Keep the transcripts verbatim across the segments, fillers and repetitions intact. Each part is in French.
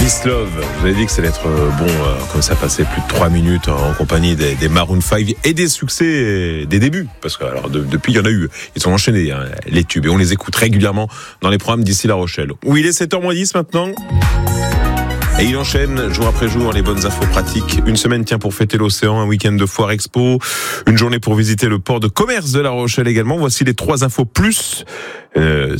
This Love, vous avez dit que ça allait être bon, euh, comme ça passait plus de trois minutes en compagnie des, des Maroon cinq et des succès des débuts, parce que alors de, depuis il y en a eu, ils sont enchaînés hein, les tubes et on les écoute régulièrement dans les programmes d'ici La Rochelle. Oui, il est sept heures moins dix maintenant. Et il enchaîne jour après jour les bonnes infos pratiques. Une semaine tient pour fêter l'océan, un week-end de foire expo, une journée pour visiter le port de commerce de La Rochelle également. Voici les trois infos plus euh,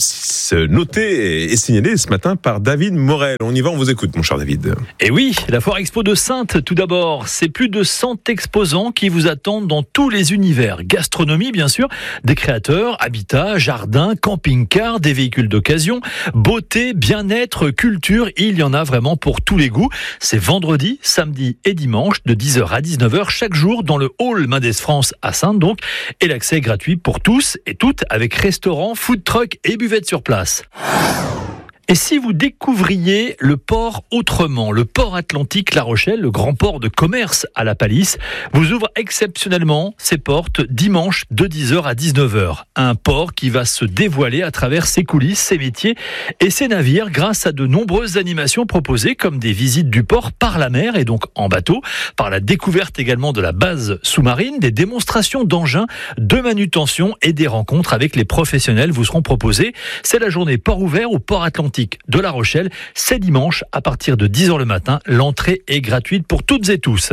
notées et signalées ce matin par David Morel. On y va, on vous écoute mon cher David. Et oui, la foire expo de Saintes tout d'abord. C'est plus de cent exposants qui vous attendent dans tous les univers. Gastronomie bien sûr, des créateurs, habitat, jardin, camping-car, des véhicules d'occasion, beauté, bien-être, culture. Il y en a vraiment pour tous les goûts. C'est vendredi, samedi et dimanche de dix heures à dix-neuf heures chaque jour dans le hall Mendes France à Saintes donc. Et l'accès est gratuit pour tous et toutes avec restaurant, food truck et buvette sur place. Et si vous découvriez le port autrement, le port Atlantique La Rochelle, le grand port de commerce à la Palisse, vous ouvre exceptionnellement ses portes dimanche de dix heures à dix-neuf heures. Un port qui va se dévoiler à travers ses coulisses, ses métiers et ses navires grâce à de nombreuses animations proposées comme des visites du port par la mer et donc en bateau, par la découverte également de la base sous-marine, des démonstrations d'engins, de manutention et des rencontres avec les professionnels vous seront proposées. C'est la journée port ouvert au port Atlantique de La Rochelle. C'est dimanche à partir de dix heures le matin. L'entrée est gratuite pour toutes et tous.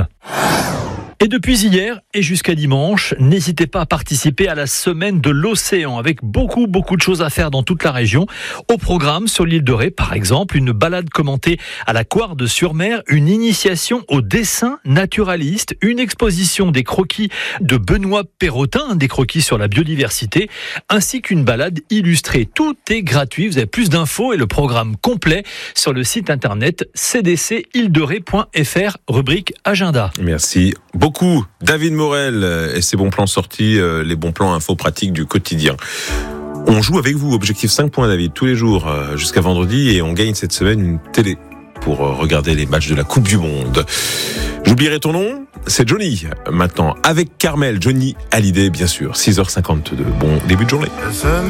Et depuis hier et jusqu'à dimanche, n'hésitez pas à participer à la semaine de l'océan avec beaucoup, beaucoup de choses à faire dans toute la région. Au programme, sur l'île de Ré, par exemple, une balade commentée à la Couarde-sur-Mer, une initiation au dessin naturaliste, une exposition des croquis de Benoît Perrotin, des croquis sur la biodiversité, ainsi qu'une balade illustrée. Tout est gratuit. Vous avez plus d'infos et le programme complet sur le site internet c d c île de ré point f r, rubrique agenda. Merci beaucoup. Beaucoup. David Morel et ses bons plans sortis, les bons plans infos pratiques du quotidien. On joue avec vous, objectif cinq points David, tous les jours jusqu'à vendredi et on gagne cette semaine une télé pour regarder les matchs de la Coupe du Monde. J'oublierai ton nom, c'est Johnny maintenant avec Carmel, Johnny Hallyday bien sûr, six heures cinquante-deux. Bon début de journée.